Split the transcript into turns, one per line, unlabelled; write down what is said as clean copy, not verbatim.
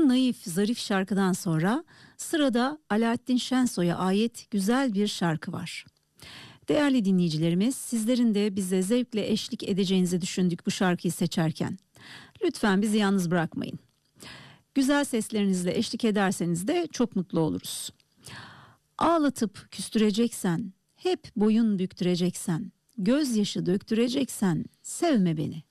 Bu naif, zarif şarkıdan sonra sırada Alaaddin Şensoy'a ait güzel bir şarkı var. Değerli dinleyicilerimiz, sizlerin de bize zevkle eşlik edeceğinizi düşündük bu şarkıyı seçerken. Lütfen bizi yalnız bırakmayın. Güzel seslerinizle eşlik ederseniz de çok mutlu oluruz. Ağlatıp küstüreceksen, hep boyun büktüreceksen, gözyaşı döktüreceksen sevme beni.